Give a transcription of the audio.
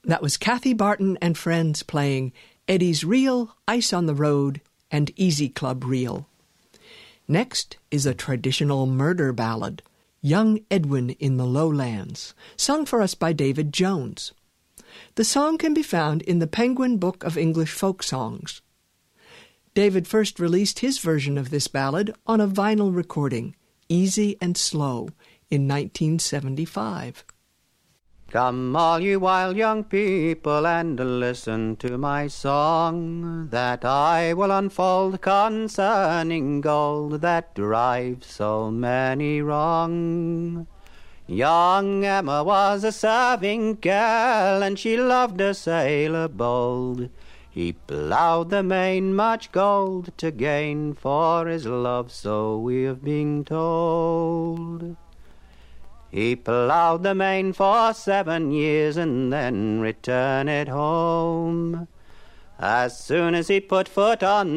That was Kathy Barton and Friends playing Eddie's Reel, Ice on the Road, and Easy Club Reel. Next is a traditional murder ballad, Young Edwin in the Lowlands, sung for us by David Jones. The song can be found in the Penguin Book of English Folk Songs. David first released his version of this ballad on a vinyl recording, Easy and Slow, in 1975. Come all you wild young people and listen to my song that I will unfold concerning gold that drives so many wrong. Young Emma was a serving girl and she loved a sailor bold. He ploughed the main much gold to gain for his love, so we've been told. He ploughed the main for 7 years and then returned it home. As soon as he put foot on